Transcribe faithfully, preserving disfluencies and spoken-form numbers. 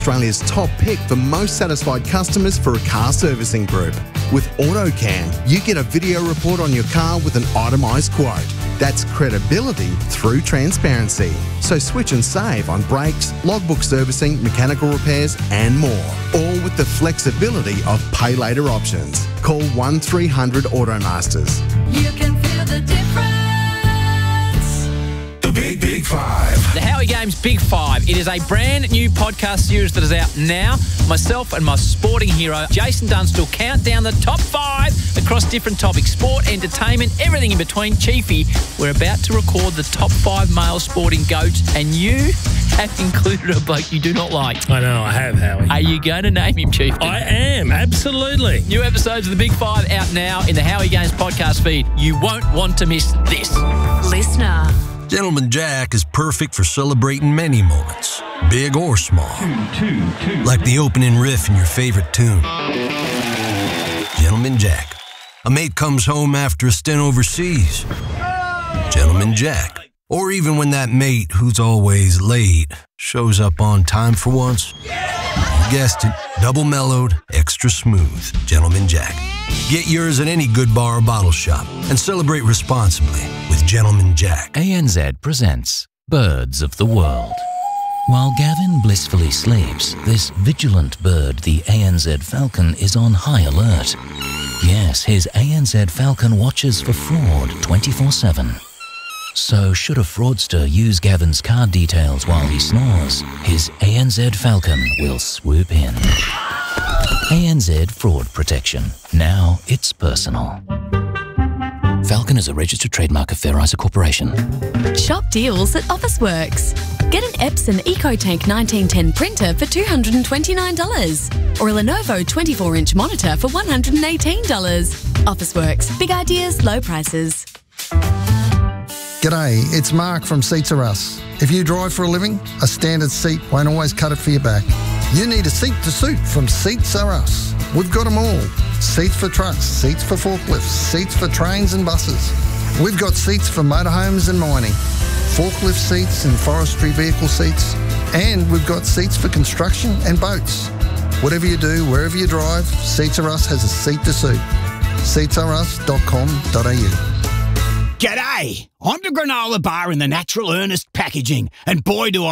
Australia's top pick for most satisfied customers for a car servicing group. With AutoCam, you get a video report on your car with an itemised quote. That's credibility through transparency. So switch and save on brakes, logbook servicing, mechanical repairs and more. All with the flexibility of pay later options. Call one three hundred Automasters. You can feel the difference. The Big, Big Five. The Howie Games Big Five. It is a brand new podcast series that is out now. Myself and my sporting hero, Jason Dunstall, count down the top five across different topics. Sport, entertainment, everything in between. Chiefy, we're about to record the top five male sporting goats, and you have included a bloke you do not like. I know, I have, Howie. Are you going to name him, Chief? I am, absolutely. New episodes of the Big Five out now in the Howie Games podcast feed. You won't want to miss this. Listener. Gentleman Jack is perfect for celebrating many moments, big or small. Two, two, two. Like the opening riff in your favorite tune. Gentleman Jack. A mate comes home after a stint overseas. Gentleman Jack. Or even when that mate, who's always late, shows up on time for once. You guessed it, double mellowed, extra smooth. Gentleman Jack. Get yours at any good bar or bottle shop and celebrate responsibly with Gentleman Jack. A N Z presents Birds of the World. While Gavin blissfully sleeps, this vigilant bird, the A N Z falcon, is on high alert. Yes, his A N Z falcon watches for fraud twenty-four seven. So should a fraudster use Gavin's card details while he snores, his A N Z falcon will swoop in. A N Z Fraud Protection. Now it's personal. Falcon is a registered trademark of Fair Isa Corporation. Shop deals at Officeworks. Get an Epson EcoTank nineteen ten printer for two hundred twenty-nine dollars or a Lenovo twenty-four inch monitor for one hundred eighteen dollars. Officeworks. Big ideas, low prices. G'day, it's Mark from Seats Are Us. If you drive for a living, a standard seat won't always cut it for your back. You need a seat to suit from Seats Are Us. We've got them all. Seats for trucks, seats for forklifts, seats for trains and buses. We've got seats for motorhomes and mining, forklift seats and forestry vehicle seats, and we've got seats for construction and boats. Whatever you do, wherever you drive, Seats Are Us has a seat to suit. seats are us dot com dot a u. G'day! I'm the granola bar in the Natural Ernest packaging, and boy do I